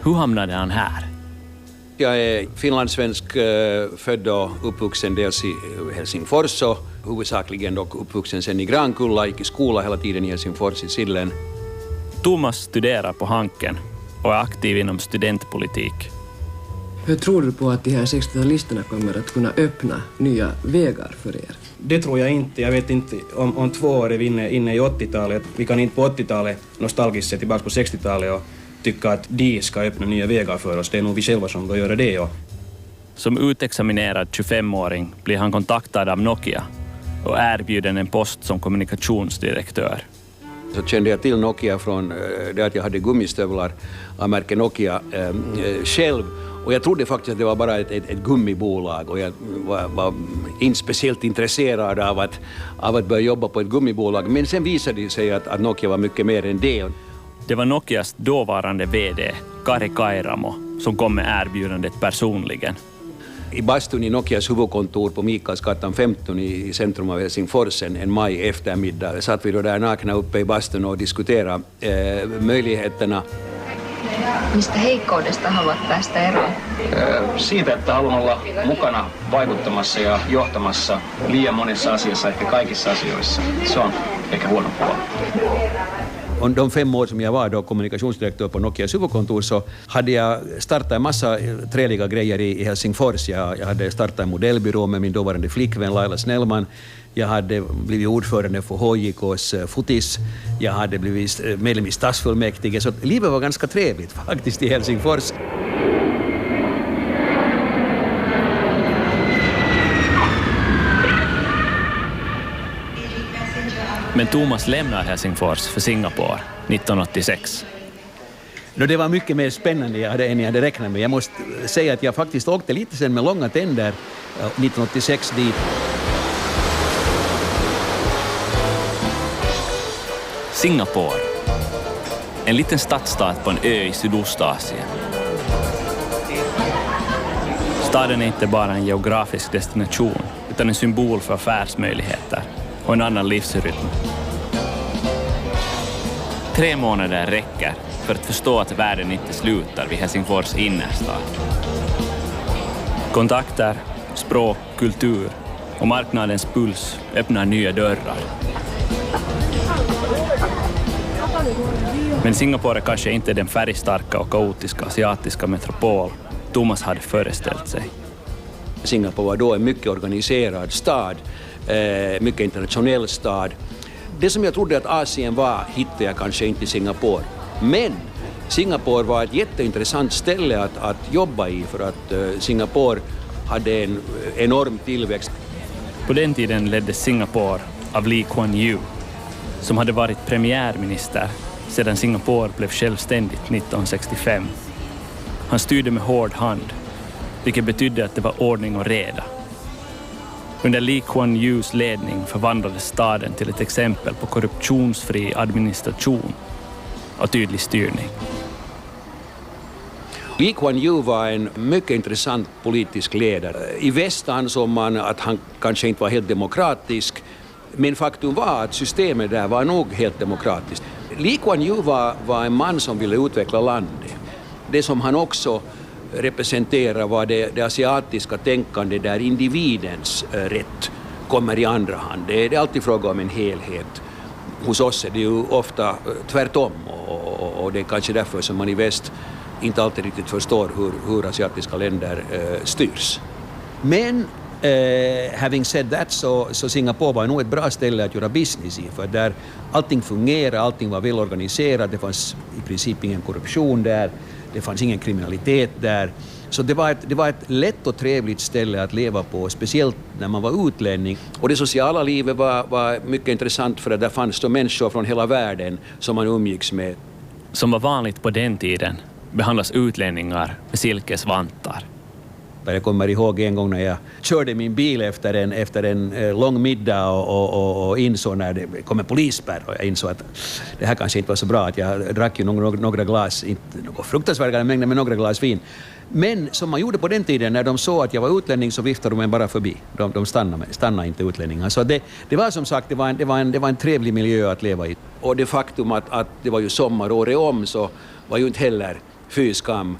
Hur hamnade han här? Jag är finlandssvensk, född och uppvuxen dels i Helsingfors och huvudsakligen dock uppvuxen sen i Grankulla, gick i skola hela tiden i Helsingfors i Sillen. Thomas studerar på Hanken och är aktiv inom studentpolitik. Hur tror du på att de här 60-talisterna kommer att kunna öppna nya vägar för er? Det tror jag inte. Jag vet inte om 2 år är vi inne i 80-talet. Vi kan inte på 80-talet nostalgiskt se tillbaka på 60-talet och tycka att de ska öppna nya vägar för oss. Det är nog vi själva som bör göra det. Ja. Som utexaminerad 25-åring blir han kontaktad av Nokia och erbjuden en post som kommunikationsdirektör. Så kände jag till Nokia från det att jag hade gummistövlar av märke Nokia själv. Och jag trodde faktiskt att det var bara ett gummibolag och jag var inte speciellt intresserad av att börja jobba på ett gummibolag. Men sen visade det sig att Nokia var mycket mer än det. Det var Nokias dåvarande vd, Kari Kairamo, som kom med erbjudandet personligen. I bastun i Nokias huvudkontor på Mikaelsgatan 15 i centrum av Helsingfors en maj eftermiddag satt vi då där nakna uppe i bastun och diskuterade möjligheterna. Mistä heikkoudesta haluat päästä eroon? Siitä, että haluan olla mukana vaikuttamassa ja johtamassa liian monessa asiassa, ehkä kaikissa asioissa. Se on ehkä huono puoli. Och de 5 år som jag var då kommunikationsdirektör på Nokias huvudkontor så hade jag startat en massa trevliga grejer i Helsingfors. Jag hade startat en modellbyrå med min dåvarande flickvän Laila Snellman. Jag hade blivit ordförande för HJKs fotis. Jag hade blivit medlem i stadsfullmäktige. Så livet var ganska trevligt faktiskt i Helsingfors. Men Thomas lämnar Helsingfors för Singapore 1986. Det var mycket mer spännande än jag hade räknat med. Jag måste säga att jag faktiskt åkte lite sen med långa tänder 1986 dit. Singapore. En liten stadsstat på en ö i Sydostasien. Staden är inte bara en geografisk destination utan en symbol för affärsmöjligheter och en annan livsrytm. 3 månader räcker för att förstå att världen inte slutar vid Helsingfors innerstad. Kontakter, språk, kultur och marknadens puls öppnar nya dörrar. Men Singapore är kanske inte den färgstarka och kaotiska asiatiska metropol Thomas hade föreställt sig. Singapore var då en mycket organiserad stad, mycket internationell stad. Det som jag trodde att Asien var hittade jag kanske inte i Singapore. Men Singapore var ett jätteintressant ställe att jobba i för att Singapore hade en enorm tillväxt. På den tiden leddes Singapore av Lee Kuan Yew som hade varit premiärminister sedan Singapore blev självständigt 1965. Han styrde med hård hand, vilket betydde att det var ordning och reda. Under Lee Kuan Yews ledning förvandlades staden till ett exempel på korruptionsfri administration och tydlig styrning. Lee Kuan Yew var en mycket intressant politisk ledare. I väst ansåg man att han kanske inte var helt demokratisk, men faktum var att systemet där var nog helt demokratiskt. Lee Kuan Yew var en man som ville utveckla landet. Det som han också representerar var det asiatiska tänkande där individens rätt kommer i andra hand. Det är alltid fråga om en helhet. Hos oss är det ju ofta tvärtom och det är kanske därför som man i väst inte alltid riktigt förstår hur asiatiska länder styrs. Men having said that så Singapore var nog ett bra ställe att göra business i för där allting fungerade, allting var välorganiserat, det fanns i princip ingen korruption där. Det fanns ingen kriminalitet där. Så det var ett lätt och trevligt ställe att leva på, speciellt när man var utlänning. Och det sociala livet var mycket intressant för att där fanns då människor från hela världen som man umgicks med. Som var vanligt på den tiden behandlas utlänningar med silkesvantar. Jag kommer ihåg en gång när jag körde min bil efter en lång middag och insåg när det kom en polisspärr och jag insåg att det här kanske inte var så bra att jag drack ju några glas, inte några fruktansvärda mängder men några glas vin. Men som man gjorde på den tiden när de såg att jag var utlänning så viftade de mig bara förbi. De stannade inte utlänningar. Så det var som sagt det var en trevlig miljö att leva i. Och det faktum att det var ju sommar året om så var ju inte heller fy skam.